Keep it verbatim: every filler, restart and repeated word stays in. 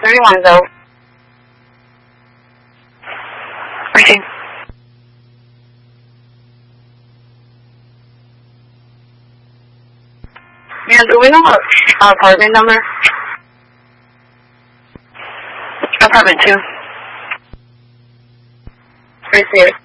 thirty-one, go. Received. Yeah, do we know our apartment number? Apartment two. Received.